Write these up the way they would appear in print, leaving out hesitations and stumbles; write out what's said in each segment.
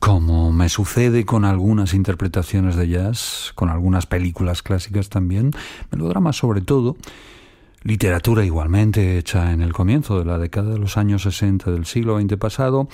Como me sucede con algunas interpretaciones de jazz, con algunas películas clásicas también, melodramas sobre todo, literatura igualmente hecha en el comienzo de la década de los años 60 del siglo XX pasado,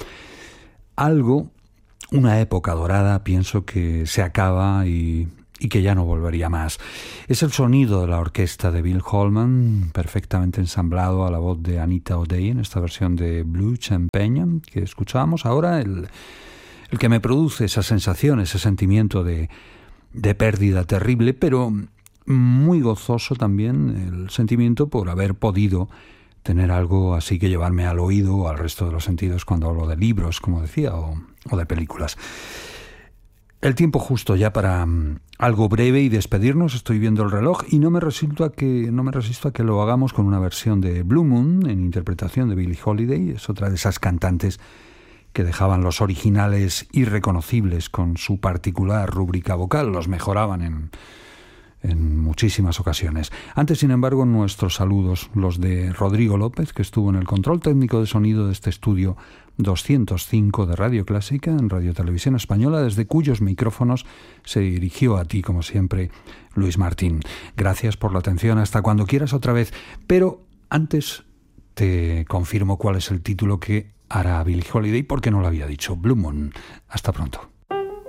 una época dorada, pienso que se acaba y que ya no volvería más. Es el sonido de la orquesta de Bill Holman, perfectamente ensamblado a la voz de Anita O'Day en esta versión de Blue Champagne que escuchábamos ahora, el que me produce esa sensación, ese sentimiento de pérdida terrible, pero muy gozoso también el sentimiento por haber podido tener algo así que llevarme al oído o al resto de los sentidos cuando hablo de libros, como decía, o de películas. El tiempo justo ya para algo breve y despedirnos. Estoy viendo el reloj y no me resisto a que lo hagamos con una versión de Blue Moon en interpretación de Billie Holiday. Es otra de esas cantantes que dejaban los originales irreconocibles con su particular rúbrica vocal, los mejoraban en muchísimas ocasiones. Antes, sin embargo, nuestros saludos, los de Rodrigo López, que estuvo en el control técnico de sonido de este estudio 205 de Radio Clásica, en Radio Televisión Española, desde cuyos micrófonos se dirigió a ti, como siempre, Luis Martín. Gracias por la atención, hasta cuando quieras otra vez, pero antes te confirmo cuál es el título que hará Billie Holiday, porque no lo había dicho. Blue Moon. Hasta pronto.